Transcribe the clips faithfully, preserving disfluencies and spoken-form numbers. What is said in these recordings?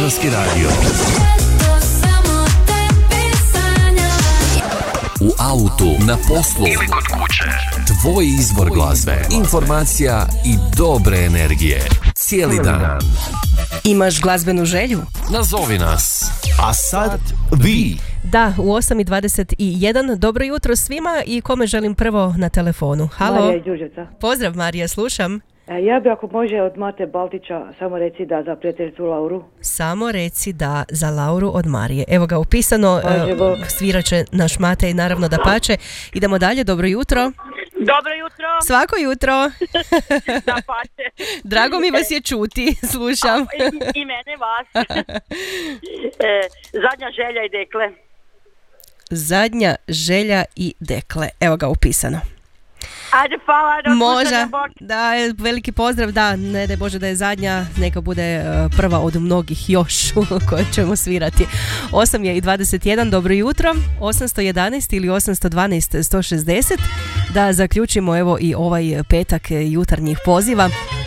Podravski radio. U autu, na poslu ili kod kuće. Tvoj izbor glazbe, informacija i dobre energije. Cijeli dan. Imaš glazbenu želju? Nazovi nas. A sad vi. Da, u osam i dvadeset jedan. Dobro jutro svima i kome želim prvo na telefonu. Halo. Marija iz Đurđevca. Pozdrav Marija, slušam. Ja bi ako može od Mate Baltića samo reci da za prijateljicu Lauru. Samo reci da za Lauru od Marije. Evo ga upisano, uh, svirat će naš Mate i naravno da pače. Idemo dalje, dobro jutro. Dobro jutro. Svako jutro. Da pače. Drago mi vas je čuti, slušam. I, i mene vas. e, zadnja želja i dekle. Zadnja želja i dekle. Evo ga upisano. Ajde, hvala. Može, da, veliki pozdrav, da, ne daj Bože da je zadnja, neka bude uh, prva od mnogih još koje ćemo svirati. osam je i dvadeset jedan, dobro jutro, osamsto jedanaest ili osamsto dvanaest sto šezdeset, da zaključimo evo i ovaj petak jutarnjih poziva.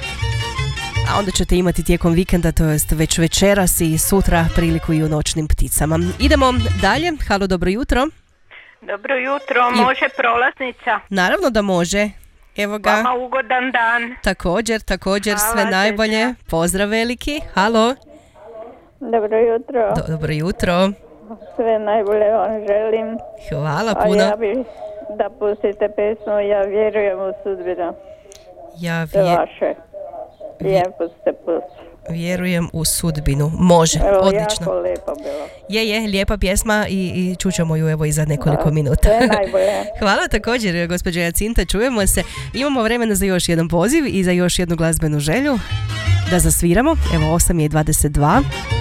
A onda ćete imati tijekom vikenda, to jest već večeras i sutra priliku i u noćnim pticama. Idemo dalje, halo, dobro jutro. Dobro jutro, može prolaznica? Naravno da može. Evo ga. Vama ugodan dan. Također, također, hvala, sve najbolje. Teža. Pozdrav veliki. Halo. Dobro jutro. Do, dobro jutro. Sve najbolje vam želim. Hvala puno. A ja bih da pustite pesmu Ja vjerujem u sudbinu. Ja vje... Sve vaše. Lijepo ste pustili. Vjerujem u sudbinu. Može, evo, odlično. Jako lijepo bilo. Je, je, lijepa pjesma i, i čućemo ju evo i za nekoliko da, minuta. Sve najbolje. Hvala također, gospođo Jacinta, čujemo se. Imamo vremena za još jedan poziv i za još jednu glazbenu želju da zasviramo. Evo, osam je i dvadeset dva.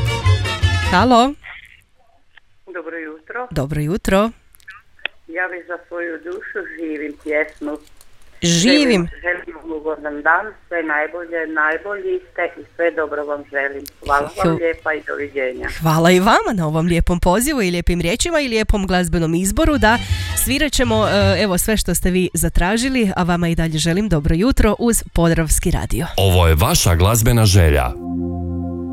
Halo. Dobro jutro. Dobro jutro. Ja bih za svoju dušu živim pjesmu. Živim. Želim vam ugodan dan, sve najbolje, najbolji ste i sve dobro vam želim. Hvala vam lijepa i doviđenja. Hvala i vama na ovom lijepom pozivu i lijepim riječima i lijepom glazbenom izboru. Da, svirat ćemo evo sve što ste vi zatražili, a vama i dalje želim dobro jutro uz Podravski radio. Ovo je vaša glazbena želja.